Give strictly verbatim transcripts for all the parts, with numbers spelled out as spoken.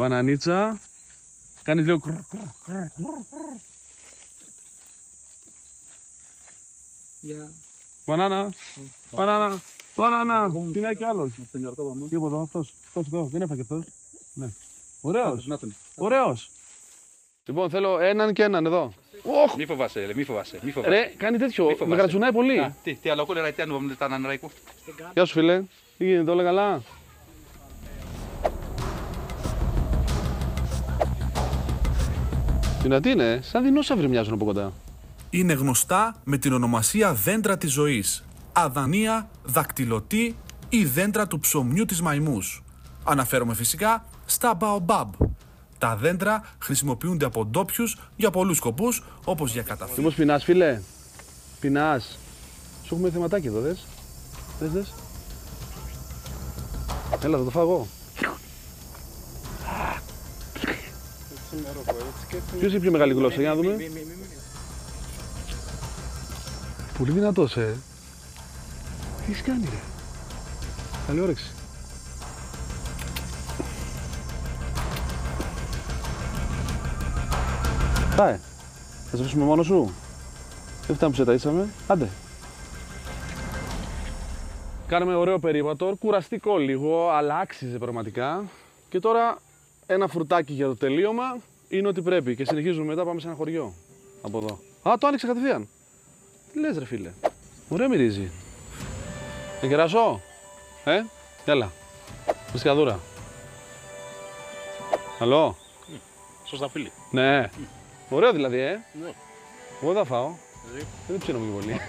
Μπανανίτσα. Κάνεις λίγο. Μπανάνα. Μπανάνα. Μπανάνα. Τι είναι κι άλλος. Τίποτα, αυτός. Αυτός εδώ. Δεν έφαγε αυτός. Ναι. Ωραίος. Ωραίος. Λοιπόν, θέλω έναν και έναν εδώ. Oh! Μη φοβάσαι, μη φοβάσαι. Μη φοβάσαι. Ρε, κάνει τέτοιο. Με γρατσουνάει πολύ. Α, τι, τι άλλο κόλλερα, τι άλλο τα ανανραϊκού. Γεια σου, φίλε. Τι γίνεται, όλα καλά. Τι είναι, σαν δεινόσαυροι μοιάζουν από κοντά. Είναι γνωστά με την ονομασία δέντρα της ζωής, αδανία, δακτυλωτή ή δέντρα του ψωμιού της μαϊμούς. Αναφέρομαι φυσικά στα baobab. Τα δέντρα χρησιμοποιούνται από ντόπιους για πολλούς σκοπούς, όπως για καταφύγια. Μήπως πεινάς, φίλε. Πεινάς. Σου έχουμε θεματάκι εδώ, δες. Δες, δες. Έλα, θα το φάω εγώ. Ποιος έχει πιο μεγάλη γλώσσα, για να δούμε. Πολύ δυνατός, ε. Τι σκάνει, ρε. Καλή όρεξη. Πάει. Θα σε αφήσουμε μόνο σου. Δεν φτάνει που σε ταΐσαμε. Άντε. Κάναμε ωραίο περίπατο, κουραστικό λίγο, αλλά άξιζε πραγματικά. Και τώρα ένα φρουτάκι για το τελείωμα είναι ότι πρέπει. Και συνεχίζουμε μετά, πάμε σε ένα χωριό. Από εδώ. Α, το άνοιξε κατευθείαν. Τι λες, ρε φίλε. Ωραία μυρίζει. Να κεράσω. Ε, έλα. Μπρισκαδούρα. Αλλό. Σωστά, φίλοι. Ναι. Ωραίο δηλαδή, ε. Ναι. Εγώ θα φάω. Δεν ψήνομαι και πολύ.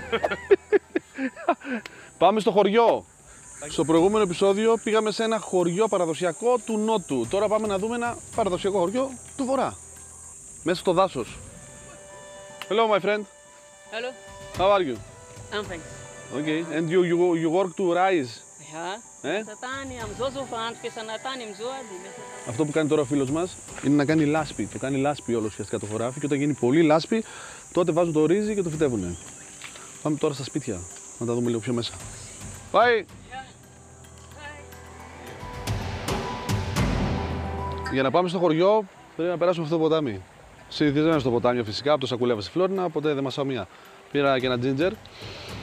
Πάμε στο χωριό. Στο προηγούμενο επεισόδιο πήγαμε σε ένα χωριό παραδοσιακό του Νότου. Τώρα πάμε να δούμε ένα παραδοσιακό χωριό του Βορρά. Μέσα στο δάσος. Hello, my friend. Hello, How are you? I'm thanks. Okay. And you you you work to rise. Ja. Ε? Satani, am so so verantwortlich für Satani im Zoadi. Αυτό που κάνει τώρα ο φίλος μας είναι να κάνει λάσπη. Το κάνει λάσπη όλο ουσιαστικά το χωράφι και όταν γίνει πολύ λάσπη, τότε βάζουν το ρύζι και το φυτεύουνε. Πάμε τώρα στα σπίτια να τα δούμε λίγο πιο μέσα. Πάει! Για να πάμε στο χωριό πρέπει να περάσουμε αυτό το ποτάμι. Συνηθίζαμε στο ποτάμι φυσικά από το Σακουλέβα στη Φλόρινα, οπότε δεν μασάω μία. Πήρα και ένα ginger